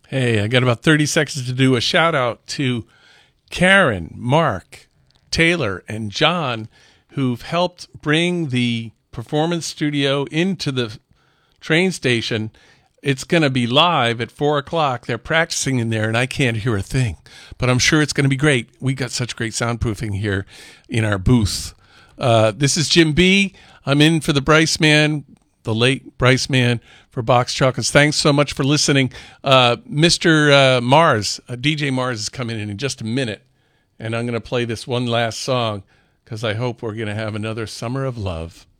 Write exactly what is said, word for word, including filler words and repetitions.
Hey, I got about thirty seconds to do a shout out to Karen, Mark, Taylor, and John, who've helped bring the performance studio into the train station. It's going to be live at four o'clock. They're practicing in there, and I can't hear a thing. But I'm sure it's going to be great. We got such great soundproofing here in our booth. Uh, this is Jim B. I'm in for the Bryce Man, the late Bryce Man, for Box Chocolates. Thanks so much for listening. Uh, Mister Uh, Mars, uh, D J Mars is coming in in just a minute, and I'm going to play this one last song because I hope we're going to have another summer of love.